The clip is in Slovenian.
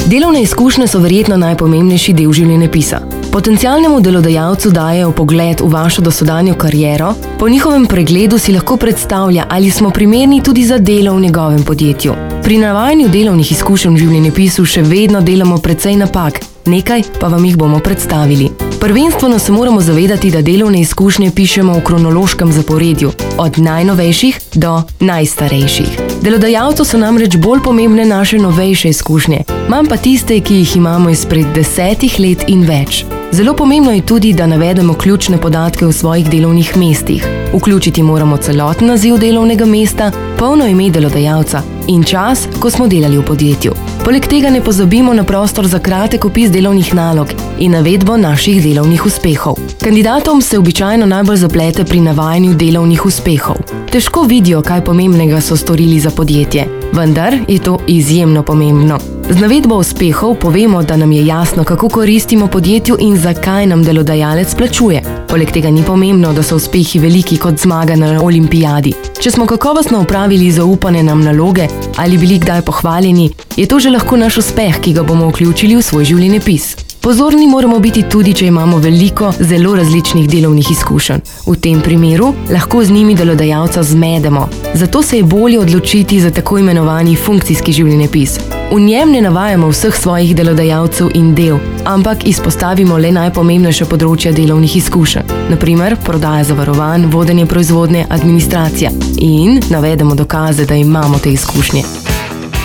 Delovne izkušnje so verjetno najpomembnejši del življenjepisa. Potencialnemu delodajalcu dajejo pogled v vašo dosedanjo kariero, po njihovem pregledu si lahko predstavlja, ali smo primerni tudi za delo v njegovem podjetju. Pri navajanju delovnih izkušenj v življenjepisu še vedno delamo precej napak, nekaj pa vam jih bomo predstavili. Prvenstveno se moramo zavedati, da delovne izkušnje pišemo v kronološkem zaporedju, od najnovejših do najstarejših. Delodajalcu so namreč bolj pomembne naše novejše izkušnje, manj pa tiste, ki jih imamo izpred 10 let in več. Zelo pomembno je tudi, da navedemo ključne podatke o svojih delovnih mestih. Vključiti moramo celoten naziv delovnega mesta, polno ime delodajalca in čas, ko smo delali v podjetju. Poleg tega ne pozabimo na prostor za kratek opis delovnih nalog in navedbo naših delovnih uspehov. Kandidatom se običajno najbolj zaplete pri navajanju delovnih uspehov. Težko vidijo, kaj pomembnega so storili za podjetje, vendar je to izjemno pomembno. Z navedbo uspehov povemo, da nam je jasno, kako koristimo podjetju in zakaj nam delodajalec plačuje. Poleg tega ni pomembno, da so uspehi veliki kot zmaga na olimpijadi. Če smo kakovostno opravili zaupane nam naloge ali bili kdaj pohvaljeni, je to že lahko naš uspeh, ki ga bomo vključili v svoj življenjepis. Pozorni moramo biti tudi, če imamo veliko zelo različnih delovnih izkušenj. V tem primeru lahko z njimi delodajalca zmedemo. Zato se je bolje odločiti za tako imenovani funkcijski življenjepis. V njem ne navajamo vseh svojih delodajalcev in del, ampak izpostavimo le najpomembnejša področja delovnih izkušenj. Naprimer, prodaja zavarovanj, vodenje proizvodnje, administracija in navedemo dokaze, da imamo te izkušnje.